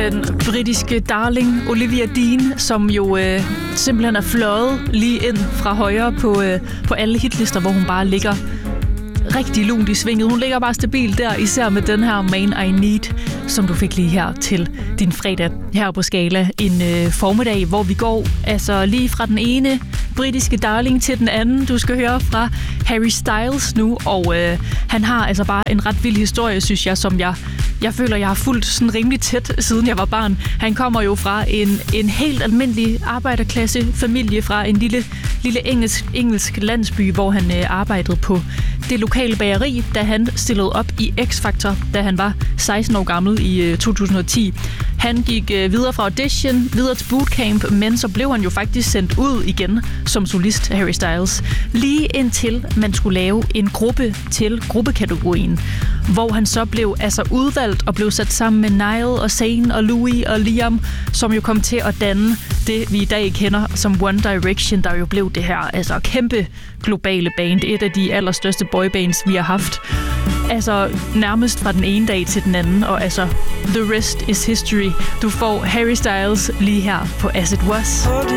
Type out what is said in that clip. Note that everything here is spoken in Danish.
Den britiske darling Olivia Dean, som jo simpelthen er fløjet lige ind fra højre på alle hitlister, hvor hun bare ligger rigtig lunt i svinget. Hun ligger bare stabil der, især med den her Man I Need, som du fik lige her til din fredag her på Skala. En formiddag, hvor vi går altså lige fra den ene britiske darling til den anden. Du skal høre fra Harry Styles nu, og han har altså bare en ret vild historie, synes jeg, som jeg føler, jeg har fulgt sådan rimelig tæt, siden jeg var barn. Han kommer jo fra en helt almindelig arbejderklasse familie fra en lille engelsk landsby, hvor han arbejdede på det lokale bageri, da han stillede op i X-Factor, da han var 16 år gammel i 2010. Han gik videre fra audition, videre til bootcamp, men så blev han jo faktisk sendt ud igen som solist, Harry Styles, lige indtil man skulle lave en gruppe til gruppekategorien, hvor han så blev altså udvalgt og blev sat sammen med Niall og Zayn og Louis og Liam, som jo kom til at danne det, vi i dag kender som One Direction, der jo blev det her altså kæmpe globale band, et af de allerstørste boybands, vi har haft. Altså nærmest fra den ene dag til den anden, og altså the rest is history. Du får Harry Styles lige her på As It Was.